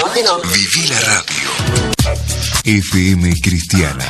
¿por qué no? Viví la radio. FM Cristiana.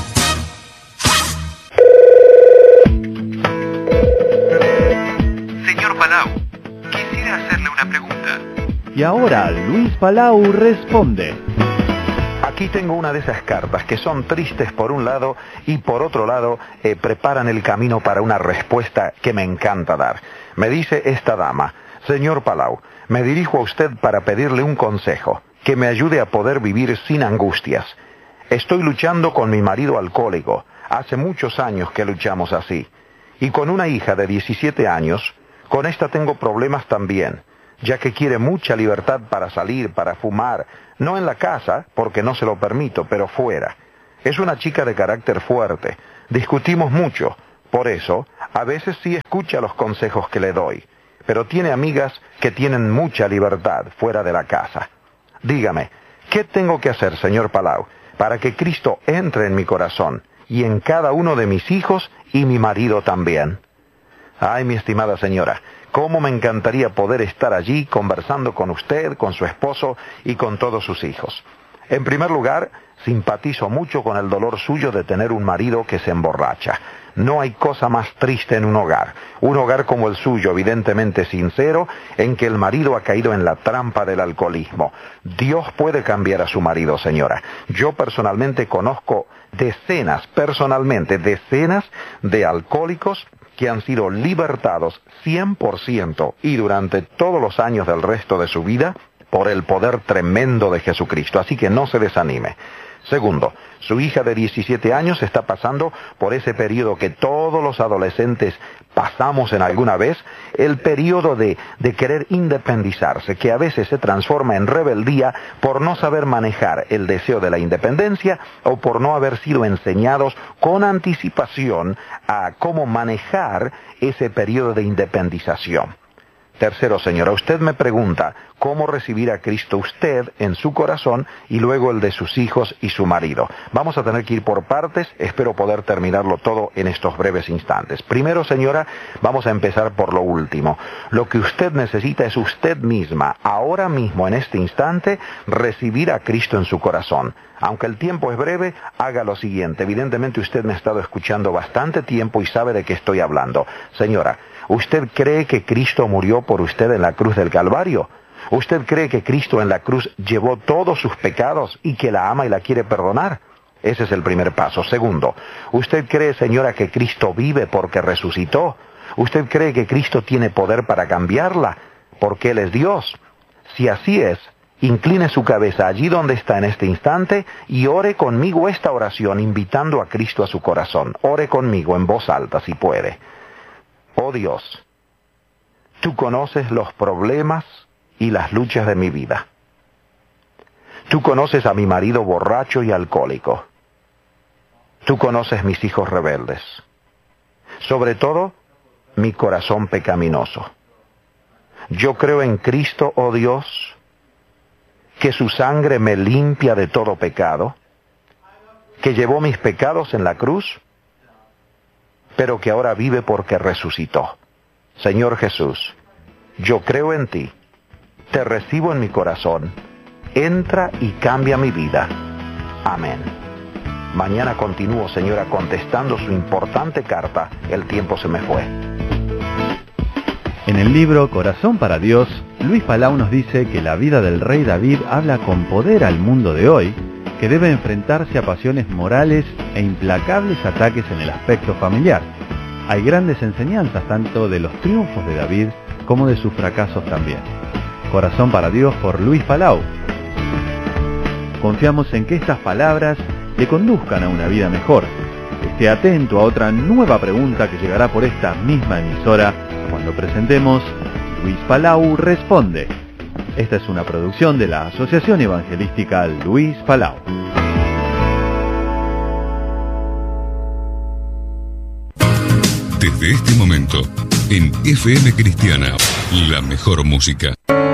Señor Palau, quisiera hacerle una pregunta. Y ahora Luis Palau responde. Aquí tengo una de esas cartas que son tristes por un lado y por otro lado preparan el camino para una respuesta que me encanta dar. Me dice esta dama: señor Palau, me dirijo a usted para pedirle un consejo que me ayude a poder vivir sin angustias. Estoy luchando con mi marido alcohólico. Hace muchos años que luchamos así. Y con una hija de 17 años, con esta tengo problemas también, ya que quiere mucha libertad para salir, para fumar, no en la casa, porque no se lo permito, pero fuera. Es una chica de carácter fuerte. Discutimos mucho. Por eso, a veces sí escucha los consejos que le doy. Pero tiene amigas que tienen mucha libertad fuera de la casa. Dígame, ¿qué tengo que hacer, señor Palau, para que Cristo entre en mi corazón y en cada uno de mis hijos y mi marido también? Ay, mi estimada señora, cómo me encantaría poder estar allí conversando con usted, con su esposo y con todos sus hijos. En primer lugar, simpatizo mucho con el dolor suyo de tener un marido que se emborracha. No hay cosa más triste en un hogar como el suyo, evidentemente sincero, en que el marido ha caído en la trampa del alcoholismo. Dios puede cambiar a su marido, señora. Yo personalmente conozco decenas de alcohólicos que han sido libertados 100% y durante todos los años del resto de su vida por el poder tremendo de Jesucristo. Así que no se desanime. Segundo, su hija de 17 años está pasando por ese periodo que todos los adolescentes pasamos en alguna vez, el periodo de querer independizarse, que a veces se transforma en rebeldía por no saber manejar el deseo de la independencia o por no haber sido enseñados con anticipación a cómo manejar ese periodo de independización. Tercero, señora, usted me pregunta cómo recibir a Cristo usted en su corazón y luego el de sus hijos y su marido. Vamos a tener que ir por partes, espero poder terminarlo todo en estos breves instantes. Primero, señora, vamos a empezar por lo último. Lo que usted necesita es usted misma, ahora mismo, en este instante, recibir a Cristo en su corazón. Aunque el tiempo es breve, haga lo siguiente. Evidentemente usted me ha estado escuchando bastante tiempo y sabe de qué estoy hablando. Señora, ¿usted cree que Cristo murió por usted en la cruz del Calvario? ¿Usted cree que Cristo en la cruz llevó todos sus pecados y que la ama y la quiere perdonar? Ese es el primer paso. Segundo, ¿usted cree, señora, que Cristo vive porque resucitó? ¿Usted cree que Cristo tiene poder para cambiarla? Porque Él es Dios. Si así es, incline su cabeza allí donde está en este instante y ore conmigo esta oración invitando a Cristo a su corazón. Ore conmigo en voz alta si puede. Oh Dios, tú conoces los problemas y las luchas de mi vida. Tú conoces a mi marido borracho y alcohólico. Tú conoces mis hijos rebeldes. Sobre todo, mi corazón pecaminoso. Yo creo en Cristo, oh Dios, que su sangre me limpia de todo pecado, que llevó mis pecados en la cruz, pero que ahora vive porque resucitó. Señor Jesús, yo creo en ti, te recibo en mi corazón, entra y cambia mi vida. Amén. Mañana continúo, señora, contestando su importante carta. El tiempo se me fue. En el libro Corazón para Dios, Luis Palau nos dice que la vida del rey David habla con poder al mundo de hoy, que debe enfrentarse a pasiones morales e implacables ataques en el aspecto familiar. Hay grandes enseñanzas tanto de los triunfos de David como de sus fracasos también. Corazón para Dios por Luis Palau. Confiamos en que estas palabras le conduzcan a una vida mejor. Esté atento a otra nueva pregunta que llegará por esta misma emisora cuando presentemos Luis Palau Responde. Esta es una producción de la Asociación Evangelística Luis Palau. Desde este momento, en FM Cristiana, la mejor música.